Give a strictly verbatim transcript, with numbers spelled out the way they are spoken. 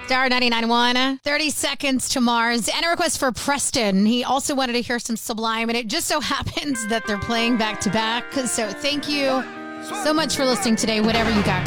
Star ninety-nine point one, thirty seconds to Mars, and a request for Preston. He also wanted to hear some Sublime, and it just so happens that they're playing back to back. So thank you so much for listening today, whatever you got